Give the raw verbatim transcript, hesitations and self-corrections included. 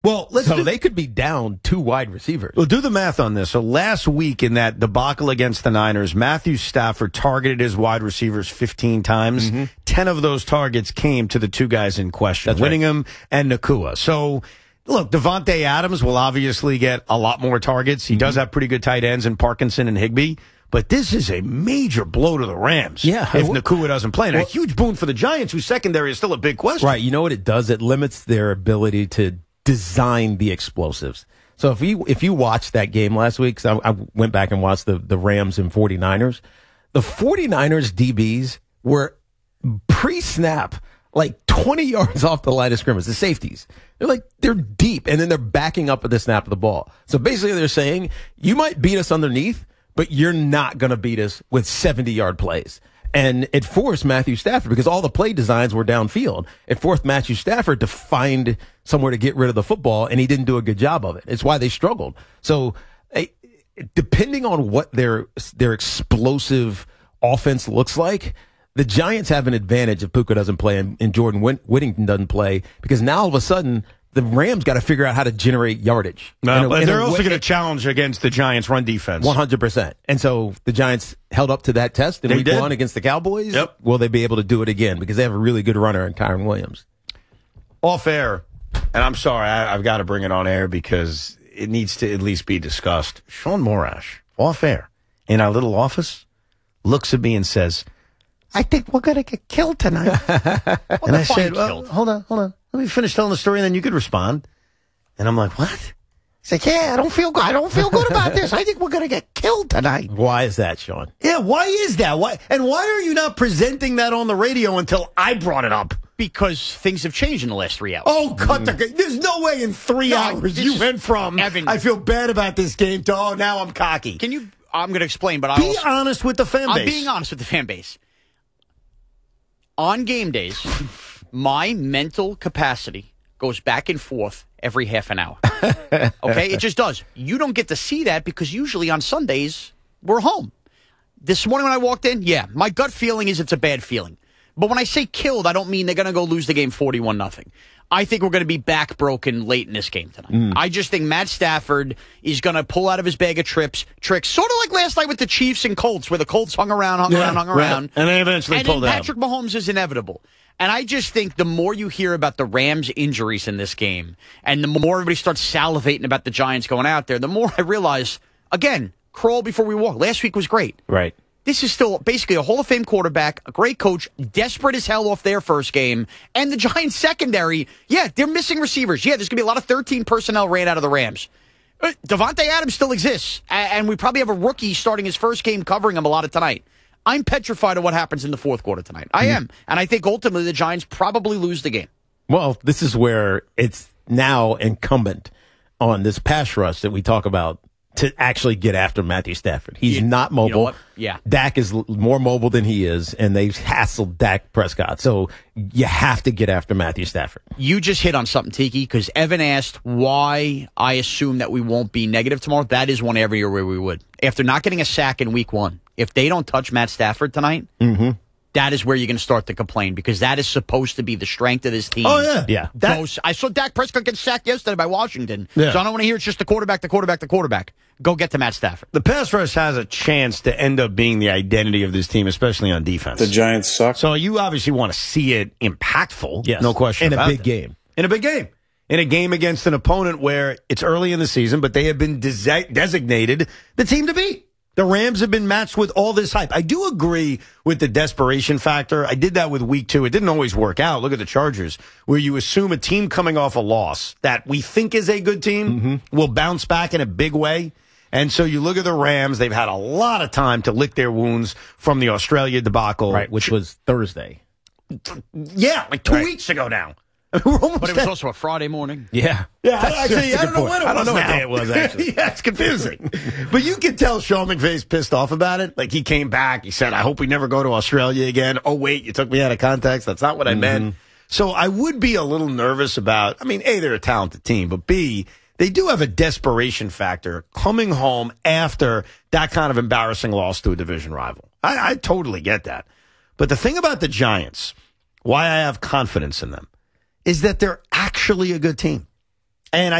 Well, let's so do, they could be down two wide receivers. Well, do the math on this. So last week in that debacle against the Niners, Matthew Stafford targeted his wide receivers fifteen times. Mm-hmm. ten of those targets came to the two guys in question, That's Whittingham right. and Nacua. So, look, Devontae Adams will obviously get a lot more targets. He mm-hmm. does have pretty good tight ends in Parkinson and Higbee. But this is a major blow to the Rams. Yeah. If Nacua doesn't play. And well, a huge boon for the Giants, whose secondary is still a big question. Right. You know what it does? It limits their ability to design the explosives. So if you if you watched that game last week, because I, I went back and watched the, the Rams and 49ers, the 49ers D Bs were pre-snap like twenty yards off the line of scrimmage, the safeties. They're like, they're deep, and then they're backing up at the snap of the ball. So basically they're saying, you might beat us underneath, but you're not going to beat us with seventy-yard plays. And it forced Matthew Stafford, because all the play designs were downfield. It forced Matthew Stafford to find somewhere to get rid of the football, and he didn't do a good job of it. It's why they struggled. So depending on what their their explosive offense looks like, the Giants have an advantage if Puka doesn't play and, and Jordan Whittington doesn't play, because now all of a sudden the Rams got to figure out how to generate yardage. No, a, but they're a, also going to challenge against the Giants' run defense. one hundred percent. And so the Giants held up to that test in they week did. one against the Cowboys. Yep. Will they be able to do it again? Because they have a really good runner in Kyron Williams. Off air, and I'm sorry, I, I've got to bring it on air because it needs to at least be discussed. Sean Morash, off air, in our little office, looks at me and says, I think we're going to get killed tonight. And I said, well, hold on, hold on. Let me finish telling the story, and then you could respond. And I'm like, what? He's like, yeah, I don't feel good. I don't feel good about this. I think we're going to get killed tonight. Why is that, Sean? Yeah, why is that? Why? And why are you not presenting that on the radio until I brought it up? Because things have changed in the last three hours. Oh, cut the game. There's no way in three no, hours you went from, Evan, I feel bad about this game, to, oh, now I'm cocky. Can you, I'm going to explain, but Be also, honest with the fan base. I'm being honest with the fan base. On game days, my mental capacity goes back and forth every half an hour. Okay? It just does. You don't get to see that because usually on Sundays, we're home. This morning when I walked in, yeah, my gut feeling is it's a bad feeling. But when I say killed, I don't mean they're going to go lose the game forty-one nothing. I think we're going to be back broken late in this game tonight. Mm. I just think Matt Stafford is going to pull out of his bag of trips, tricks, sort of like last night with the Chiefs and Colts, where the Colts hung around, hung yeah, around, hung right. around. And they eventually and pulled then out. Patrick Mahomes is inevitable. And I just think the more you hear about the Rams' injuries in this game, and the more everybody starts salivating about the Giants going out there, the more I realize, again, crawl before we walk. Last week was great. Right. This is still basically a Hall of Fame quarterback, a great coach, desperate as hell off their first game. And the Giants secondary, yeah, they're missing receivers. Yeah, there's going to be a lot of thirteen personnel ran out of the Rams. Devontae Adams still exists, and we probably have a rookie starting his first game covering him a lot of tonight. I'm petrified of what happens in the fourth quarter tonight. I am. And I think ultimately the Giants probably lose the game. Well, this is where it's now incumbent on this pass rush that we talk about to actually get after Matthew Stafford. He's you, not mobile. You know what? Yeah. Dak is l- more mobile than he is, and they've hassled Dak Prescott. So you have to get after Matthew Stafford. You just hit on something, Tiki, because Evan asked why I assume that we won't be negative tomorrow. That is one area where we would. After not getting a sack in week one, if they don't touch Matt Stafford tonight, mm-hmm. that is where you're going to start to complain, because that is supposed to be the strength of this team. Oh, yeah. Yeah. That, Those, I saw Dak Prescott get sacked yesterday by Washington. Yeah. So I don't want to hear it's just the quarterback, the quarterback, the quarterback. Go get to Matt Stafford. The pass rush has a chance to end up being the identity of this team, especially on defense. The Giants suck. So you obviously want to see it impactful. Yes. No question In about a big that. game. In a big game. In a game against an opponent where it's early in the season, but they have been desi- designated the team to beat. The Rams have been matched with all this hype. I do agree with the desperation factor. I did that with week two. It didn't always work out. Look at the Chargers, where you assume a team coming off a loss that we think is a good team mm-hmm. will bounce back in a big way. And so you look at the Rams, they've had a lot of time to lick their wounds from the Australia debacle. Right, which was Thursday. Yeah, like two right. weeks ago now. We're but it was also a Friday morning. Yeah. Yeah, actually, I don't know when it was. I don't know now. what day it was, actually. Yeah, it's confusing. But you can tell Sean McVay's pissed off about it. Like, he came back, he said, I hope we never go to Australia again. Oh, wait, you took me out of context. That's not what I mm-hmm. meant. So I would be a little nervous about, I mean, A, they're a talented team, but B, they do have a desperation factor coming home after that kind of embarrassing loss to a division rival. I, I totally get that. But the thing about the Giants, why I have confidence in them, is that they're actually a good team. And I